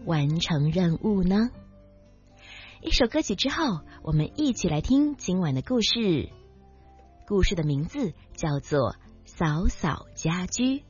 完成任务呢？一首歌曲之后，我们一起来听今晚的故事。故事的名字叫做《扫扫家居》。